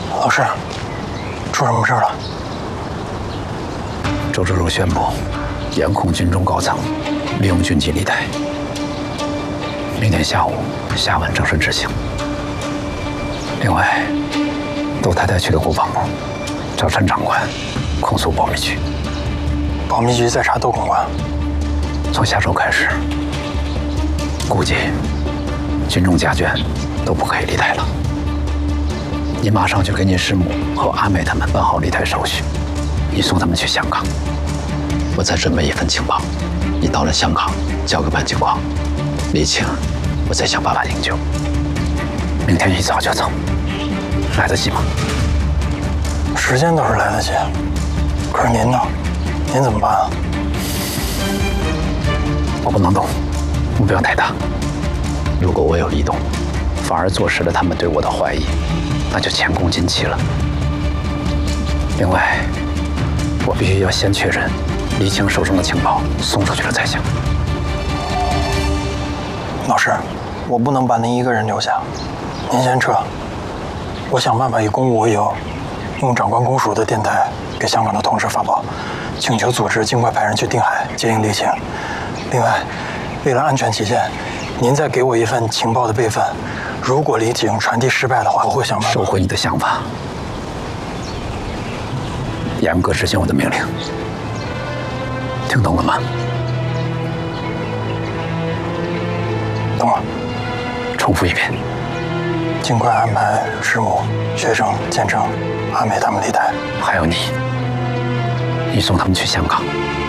老师，出什么事了？ 周辎如宣布，严控军中高层利用军机离台。明天下午下文正式执行。另外，窦太太去了国防部，找陈长官控诉保密局。 保密局在查窦公关。 从下周开始，估计军中家眷都不可以离台了。你马上就给你师母和阿美他们办好离台手续，你送他们去香港。我再准备一份情报，你到了香港交个办情况，李青，我再想办法营救。明天一早就走，来得及吗？ 时间倒是来得及，可是您呢？您怎么办啊？ 我不能动，目标太大。如果我有异动，反而坐实了他们对我的怀疑，那就前功尽弃了。另外，我必须要先确认李青手中的情报送出去了才行。 老师，我不能把您一个人留下，您先撤。我想办法以公务为由，用长官公署的电台给香港的同事发报，请求组织尽快派人去定海接应李青。另外，为了安全起见，您再给我一份情报的备份。如果李青传递失败的话，我会想办法收回你的想法，严格执行我的命令。听懂了吗？ 懂了。 重复一遍。 尽快安排师母、学生、建成、阿美他们离台。 还有你，你送他们去香港。